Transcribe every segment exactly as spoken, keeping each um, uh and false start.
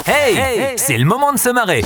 Hey, hey, c'est le moment de se marrer.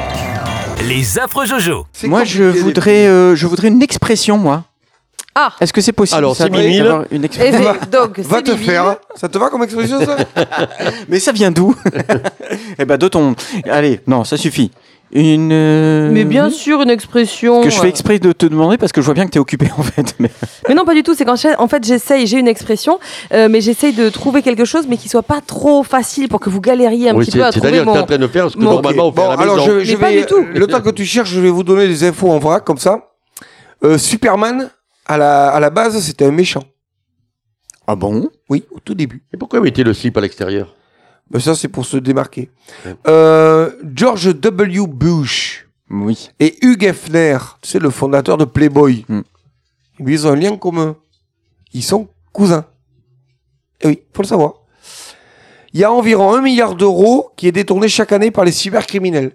Les affreux Jojo. C'est moi, je voudrais, euh, je voudrais une expression, moi. Ah. Est-ce que c'est possible? Alors, c'est mille. Une expression. Va, donc, va te faire. Ça te va comme expression, ça? Mais ça vient d'où? Eh ben, de ton. Allez, non, ça suffit. Une. Euh... Mais bien sûr, une expression. Que je fais exprès de te demander parce que je vois bien que t'es occupé en fait. Mais, mais non, pas du tout. C'est quand en fait j'essaye, j'ai une expression, euh, mais j'essaye de trouver quelque chose, mais qui soit pas trop facile pour que vous galériez un oui, petit peu à trouver c'est-à-dire mon. que t'es en train de faire ce que mon... normalement on fait bon, à la alors maison. je, je mais vais, pas du tout. Le temps que tu cherches, je vais vous donner des infos en vrac comme ça. Euh, Superman, à la, à la base, c'était un méchant. Ah bon? Oui, au tout début. Et pourquoi mettez le slip à l'extérieur? Ben ça, c'est pour se démarquer. Ouais. Euh, George W. Bush. Oui. Et Hugh Hefner, tu sais, le fondateur de Playboy. Mm. Ils ont un lien commun. Ils sont cousins. Et oui, faut le savoir. Il y a environ un milliard d'euros qui est détourné chaque année par les cybercriminels.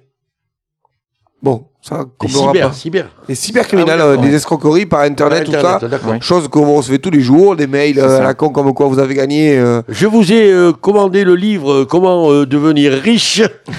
Bon, ça, les cyber, cyber. Les cybercriminels, ah oui, euh, ouais. des escroqueries par Internet, par Internet tout ça. ouais. Chose qu'on recevait tous les jours, des mails euh, à la con comme quoi vous avez gagné. Euh... Je vous ai euh, commandé le livre euh, Comment euh, devenir riche.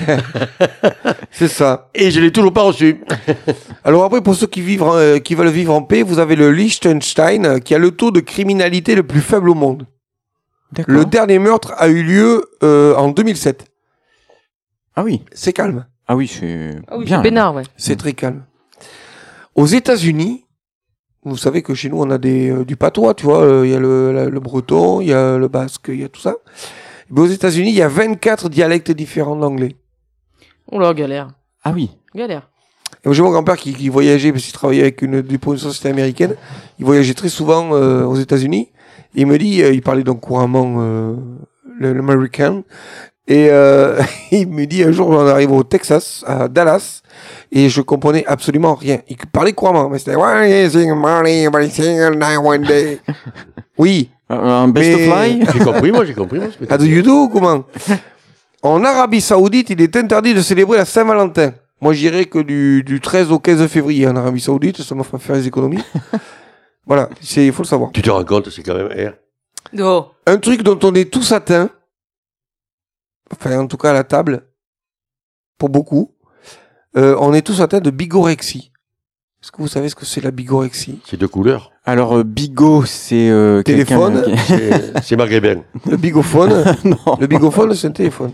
C'est ça. Et je l'ai toujours pas reçu. Alors après, pour ceux qui, vivent, euh, qui veulent vivre en paix, vous avez le Liechtenstein euh, qui a le taux de criminalité le plus faible au monde. D'accord. Le dernier meurtre a eu lieu euh, en deux mille sept. Ah oui. C'est calme. Ah oui, c'est ah oui, bien. Bénard, ouais. C'est très calme. Aux États-Unis, vous savez que chez nous, on a des, euh, du patois, tu vois. Il euh, y a le, la, le breton, il y a le basque, il y a tout ça. Mais aux États-Unis, il y a vingt-quatre dialectes différents d'anglais. On leur galère. Ah oui. Galère. Et moi, j'ai mon grand-père qui, qui voyageait, parce qu'il travaillait avec une, une société américaine. Il voyageait très souvent euh, aux États-Unis. Et il me dit, euh, il parlait donc couramment euh, l'américain. Et euh, il me dit, un jour, on arrive au Texas, à Dallas, et je comprenais absolument rien. Il parlait couramment, mais c'était oui. Un best mais... of fly. J'ai compris, moi, j'ai compris. Moi, How do you do, comment? En Arabie Saoudite, il est interdit de célébrer la Saint-Valentin. Moi, je dirais que du, du treize au quinze février en Arabie Saoudite, ça m'a fait faire les économies. Voilà, il faut le savoir. Tu te rends compte, c'est quand même air. Oh. Un truc dont on est tous atteints, enfin en tout cas à la table, pour beaucoup, euh, on est tous atteints de bigorexie. Est-ce que vous savez ce que c'est la bigorexie? C'est de couleur. Alors, euh, bigot, c'est... Euh, téléphone. Qui... C'est, c'est maghrébin. Le bigophone. Non. Le bigophone, c'est un téléphone.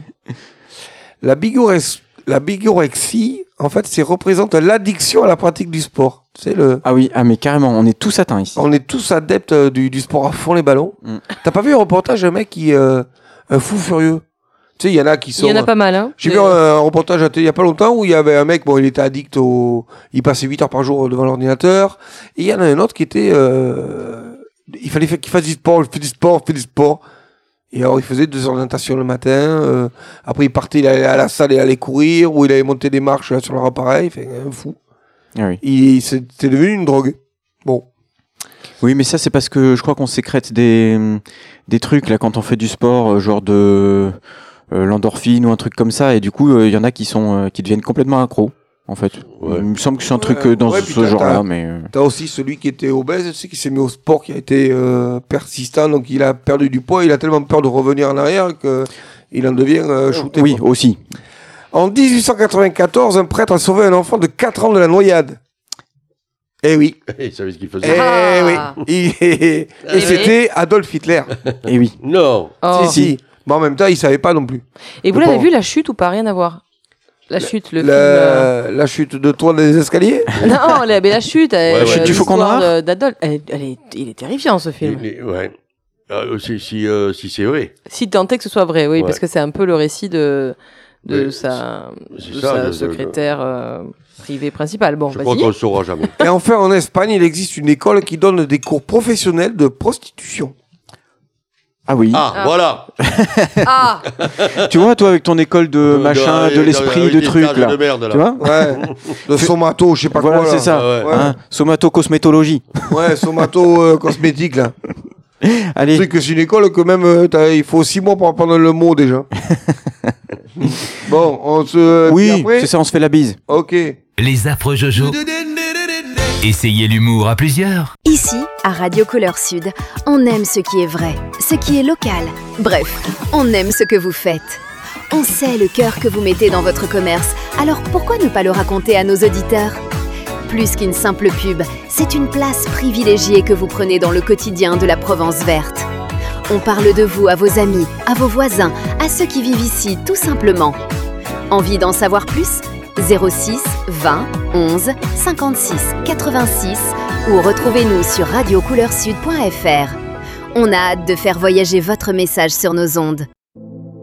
La, bigorex... la bigorexie, en fait, c'est représente l'addiction à la pratique du sport. C'est le... Ah oui, ah mais carrément, on est tous atteints ici. On est tous adeptes euh, du, du sport à fond les ballons. Mm. T'as pas vu un reportage d'un mec qui... Euh, un fou furieux? Tu sais, il y en a qui sont... Il y en a pas mal, hein. J'ai vu un, un reportage il y a pas longtemps où il y avait un mec, bon, il était addict au... Il passait huit heures par jour devant l'ordinateur. Et il y en a un autre qui était... Euh... Il fallait qu'il fasse du sport, il fait du sport, il fait du sport. Et alors, il faisait deux heures de natation le matin. Euh... Après, il partait, il allait à la salle et allait courir, ou il allait monter des marches là, sur leur appareil. Fait un fou. Ah oui. Il... C'était devenu une drogue. Bon. Oui, mais ça, c'est parce que je crois qu'on sécrète des, des trucs, là, quand on fait du sport, genre de... Euh, l'endorphine ou un truc comme ça, et du coup il euh, y en a qui sont euh, qui deviennent complètement accros en fait. Ouais. Il me semble que c'est un ouais, truc euh, dans ouais, ce genre-là, mais euh... t'as aussi celui qui était obèse, tu sais, qui s'est mis au sport, qui a été euh, persistant, donc il a perdu du poids, il a tellement peur de revenir en arrière que il en devient euh, shooté. Oui, quoi. Aussi. En dix-huit cent quatre-vingt-quatorze, un prêtre a sauvé un enfant de quatre ans de la noyade. Eh oui. Il savait ce qu'il faisait. Eh ah. oui. Et, et, et oui. c'était Adolf Hitler. Eh oui. Non. Oh. Si si. Bon, en même temps, il savait pas non plus. Et vous Le l'avez pauvre. vu, La Chute, ou pas? Rien à voir. La, la Chute, le la, film... Euh... La chute de toit des escaliers. Non, la, mais La Chute, ouais, euh, ouais. Chute du Faucon Noir d'Adolphe. Elle, elle est, il est terrifiant, ce film. Il, il, ouais. Euh, si, si, euh, si c'est vrai. Si tant est que ce soit vrai, oui, ouais. parce que c'est un peu le récit de, de ouais, sa, c'est de ça, sa de, secrétaire de... Euh, privée principale. Bon, je vas-y. crois qu'on le saura jamais. Et enfin, en Espagne, il existe une école qui donne des cours professionnels de prostitution. Ah oui. Ah, Ah. voilà. Ah. Tu vois, toi, avec ton école de machin, de, de, de l'esprit, de, de trucs, là. De merde, là. Tu vois? Ouais. De somato, je sais pas voilà, quoi. Voilà, c'est ça. Ah, ouais. Hein, somato-cosmétologie. Ouais, somato euh, cosmétique, là. Allez. Tu sais que c'est une école que même, euh, il faut six mois pour apprendre le mot, déjà. Bon, on se... Oui, c'est ça, on se fait la bise. Ok. Les affreux Jojo. Essayez l'humour à plusieurs. Ici, à Radio Couleur Sud, on aime ce qui est vrai, ce qui est local. Bref, on aime ce que vous faites. On sait le cœur que vous mettez dans votre commerce, alors pourquoi ne pas le raconter à nos auditeurs ? Plus qu'une simple pub, c'est une place privilégiée que vous prenez dans le quotidien de la Provence verte. On parle de vous à vos amis, à vos voisins, à ceux qui vivent ici tout simplement. Envie d'en savoir plus ? zéro six vingt onze cinquante-six quatre-vingt-six ou retrouvez-nous sur radio couleur sud point f r. On a hâte de faire voyager votre message sur nos ondes.